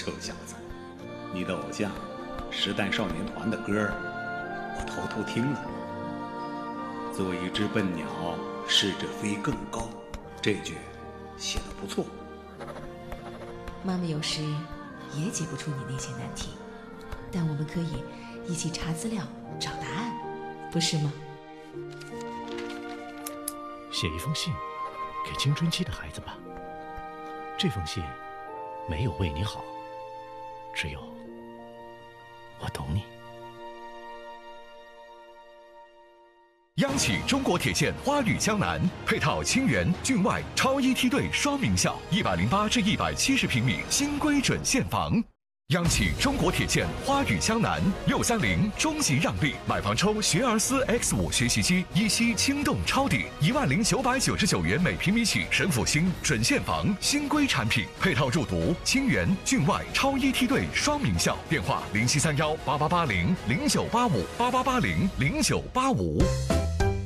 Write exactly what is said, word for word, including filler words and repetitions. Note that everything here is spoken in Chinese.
臭小子，你的偶像时代少年团的歌儿，我偷偷听了。做一只笨鸟，试着飞更高，这句写得不错。 妈妈有时也解不出你那些难题，但我们可以一起查资料找答案，不是吗？ 写一封信给青春期的孩子吧，这封信没有为你好，只有我懂你。 央企中国铁线花旅江南，配套清源、郡外超一梯队双名校，一百零八至一百七十平米新规准现房。央企中国铁线花旅江南六三零中级让利，买房抽学而思 X 五 学习机，一期轻动超抵一万零九百九十九元每平米起，省府新准现房新规产品，配套入读清源、郡外超一梯队双名校。电话零七三幺八八八零零九八五八八八零零九八五。